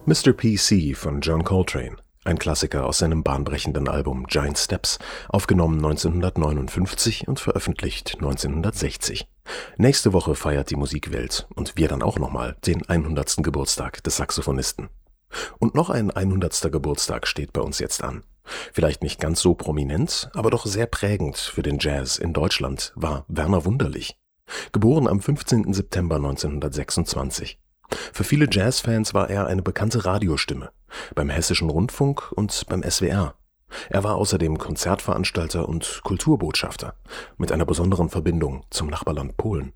Mr. PC von John Coltrane, ein Klassiker aus seinem bahnbrechenden Album Giant Steps, aufgenommen 1959 und veröffentlicht 1960. Nächste Woche feiert die Musikwelt und wir dann auch nochmal den 100. Geburtstag des Saxophonisten. Und noch ein 100. Geburtstag steht bei uns jetzt an. Vielleicht nicht ganz so prominent, aber doch sehr prägend für den Jazz in Deutschland war Werner Wunderlich. Geboren am 15. September 1926. Für viele Jazzfans war er eine bekannte Radiostimme, beim Hessischen Rundfunk und beim SWR. Er war außerdem Konzertveranstalter und Kulturbotschafter, mit einer besonderen Verbindung zum Nachbarland Polen.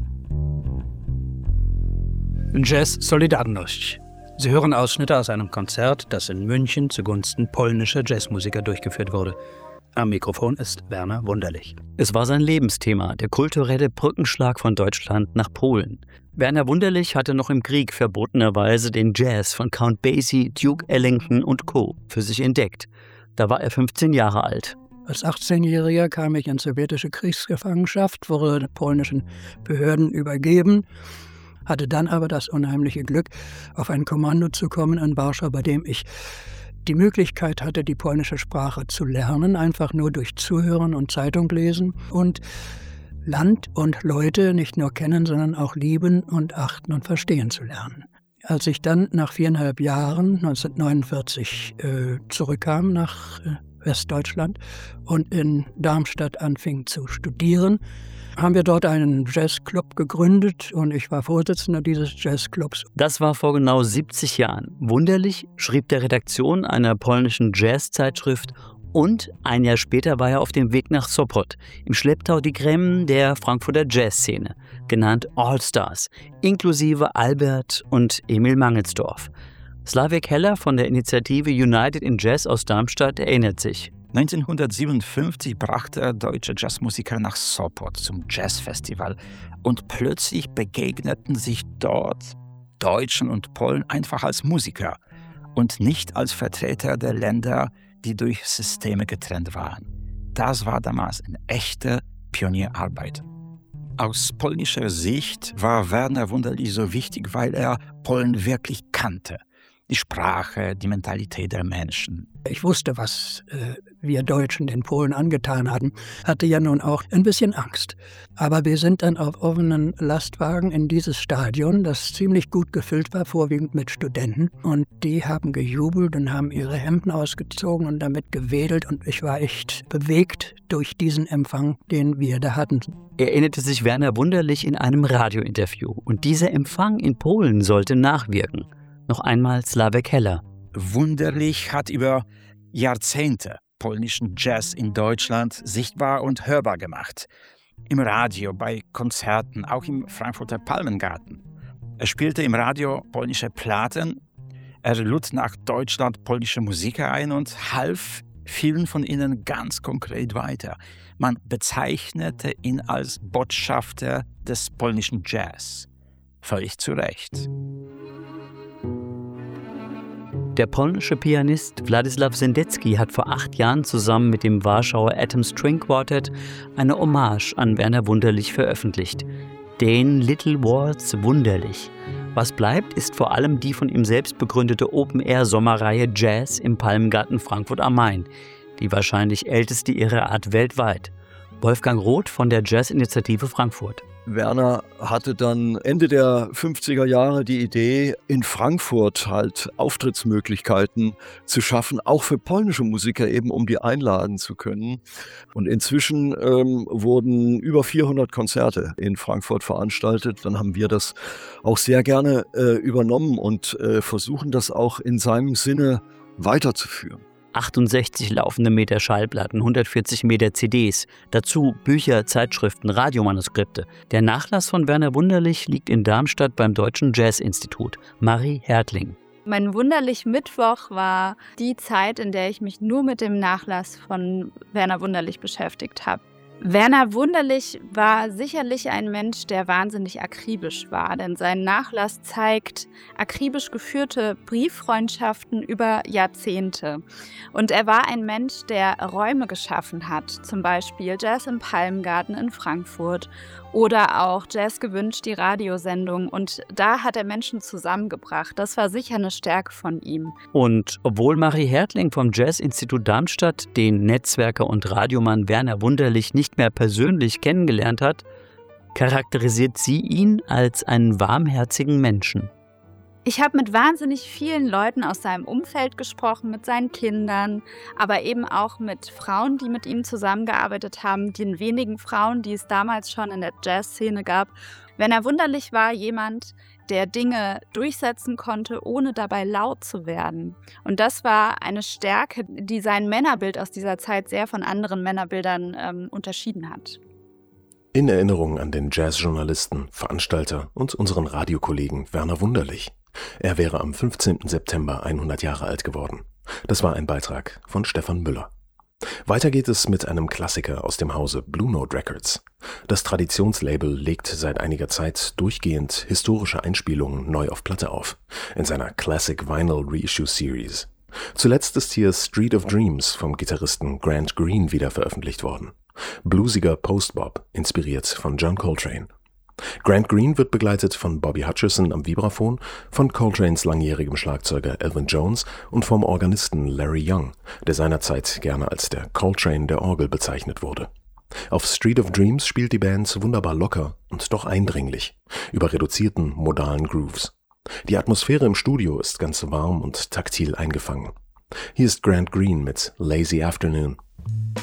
Jazz Solidarność. Sie hören Ausschnitte aus einem Konzert, das in München zugunsten polnischer Jazzmusiker durchgeführt wurde. Am Mikrofon ist Werner Wunderlich. Es war sein Lebensthema, der kulturelle Brückenschlag von Deutschland nach Polen. Werner Wunderlich hatte noch im Krieg verbotenerweise den Jazz von Count Basie, Duke Ellington und Co. für sich entdeckt. Da war er 15 Jahre alt. Als 18-Jähriger kam ich in sowjetische Kriegsgefangenschaft, wurde polnischen Behörden übergeben, hatte dann aber das unheimliche Glück, auf ein Kommando zu kommen in Warschau, bei dem ich die Möglichkeit hatte, die polnische Sprache zu lernen, einfach nur durch Zuhören und Zeitung lesen und Land und Leute nicht nur kennen, sondern auch lieben und achten und verstehen zu lernen. Als ich dann nach 4,5 Jahren, 1949, zurückkam nach Westdeutschland und in Darmstadt anfing zu studieren, haben wir dort einen Jazzclub gegründet und ich war Vorsitzender dieses Jazzclubs. Das war vor genau 70 Jahren. Wunderlich schrieb der Redaktion einer polnischen Jazzzeitschrift und ein Jahr später war er auf dem Weg nach Sopot, im Schlepptau die Creme der Frankfurter Jazzszene, genannt All-Stars, inklusive Albert und Emil Mangelsdorf. Slavek Heller von der Initiative United in Jazz aus Darmstadt erinnert sich. 1957 brachte er deutsche Jazzmusiker nach Sopot zum Jazzfestival und plötzlich begegneten sich dort Deutschen und Polen einfach als Musiker und nicht als Vertreter der Länder, die durch Systeme getrennt waren. Das war damals eine echte Pionierarbeit. Aus polnischer Sicht war Werner Wunderlich so wichtig, weil er Polen wirklich kannte. Die Sprache, die Mentalität der Menschen. Ich wusste, was wir Deutschen den Polen angetan hatten, hatte ja nun auch ein bisschen Angst. Aber wir sind dann auf offenen Lastwagen in dieses Stadion, das ziemlich gut gefüllt war, vorwiegend mit Studenten. Und die haben gejubelt und haben ihre Hemden ausgezogen und damit gewedelt. Und ich war echt bewegt durch diesen Empfang, den wir da hatten. Erinnerte sich Werner Wunderlich in einem Radiointerview. Und dieser Empfang in Polen sollte nachwirken. Noch einmal Slavek Heller. Wunderlich hat über Jahrzehnte polnischen Jazz in Deutschland sichtbar und hörbar gemacht. Im Radio, bei Konzerten, auch im Frankfurter Palmengarten. Er spielte im Radio polnische Platten, er lud nach Deutschland polnische Musiker ein und half vielen von ihnen ganz konkret weiter. Man bezeichnete ihn als Botschafter des polnischen Jazz. Völlig zu Recht. Der polnische Pianist Władysław Sendecki hat vor 8 Jahren zusammen mit dem Warschauer Atom String Quartet eine Hommage an Werner Wunderlich veröffentlicht. Den Little Waltz Wunderlich. Was bleibt, ist vor allem die von ihm selbst begründete Open-Air-Sommerreihe Jazz im Palmengarten Frankfurt am Main, die wahrscheinlich älteste ihrer Art weltweit. Wolfgang Roth von der Jazz-Initiative Frankfurt. Werner hatte dann Ende der 50er Jahre die Idee, in Frankfurt halt Auftrittsmöglichkeiten zu schaffen, auch für polnische Musiker eben, um die einladen zu können. Und inzwischen wurden über 400 Konzerte in Frankfurt veranstaltet. Dann haben wir das auch sehr gerne übernommen und versuchen das auch in seinem Sinne weiterzuführen. 68 laufende Meter Schallplatten, 140 Meter CDs, dazu Bücher, Zeitschriften, Radiomanuskripte. Der Nachlass von Werner Wunderlich liegt in Darmstadt beim Deutschen Jazzinstitut. Marie Hertling. Mein Wunderlich-Mittwoch war die Zeit, in der ich mich nur mit dem Nachlass von Werner Wunderlich beschäftigt habe. Werner Wunderlich war sicherlich ein Mensch, der wahnsinnig akribisch war, denn sein Nachlass zeigt akribisch geführte Brieffreundschaften über Jahrzehnte. Und er war ein Mensch, der Räume geschaffen hat, zum Beispiel Jazz im Palmgarten in Frankfurt oder auch Jazz gewünscht, die Radiosendung. Und da hat er Menschen zusammengebracht. Das war sicher eine Stärke von ihm. Und obwohl Marie Hertling vom Jazz-Institut Darmstadt den Netzwerker und Radiomann Werner Wunderlich nicht mehr persönlich kennengelernt hat, charakterisiert sie ihn als einen warmherzigen Menschen. Ich habe mit wahnsinnig vielen Leuten aus seinem Umfeld gesprochen, mit seinen Kindern, aber eben auch mit Frauen, die mit ihm zusammengearbeitet haben, den wenigen Frauen, die es damals schon in der Jazzszene gab. Werner Wunderlich war jemand, der Dinge durchsetzen konnte, ohne dabei laut zu werden. Und das war eine Stärke, die sein Männerbild aus dieser Zeit sehr von anderen Männerbildern unterschieden hat. In Erinnerung an den Jazzjournalisten, Veranstalter und unseren Radiokollegen Werner Wunderlich. Er wäre am 15. September 100 Jahre alt geworden. Das war ein Beitrag von Stefan Müller. Weiter geht es mit einem Klassiker aus dem Hause Blue Note Records. Das Traditionslabel legt seit einiger Zeit durchgehend historische Einspielungen neu auf Platte auf, in seiner Classic Vinyl Reissue Series. Zuletzt ist hier Street of Dreams vom Gitarristen Grant Green wieder veröffentlicht worden. Bluesiger Post-Bop, inspiriert von John Coltrane. Grant Green wird begleitet von Bobby Hutcherson am Vibraphon, von Coltranes langjährigem Schlagzeuger Elvin Jones und vom Organisten Larry Young, der seinerzeit gerne als der Coltrane der Orgel bezeichnet wurde. Auf Street of Dreams spielt die Band wunderbar locker und doch eindringlich, über reduzierten, modalen Grooves. Die Atmosphäre im Studio ist ganz warm und taktil eingefangen. Hier ist Grant Green mit Lazy Afternoon.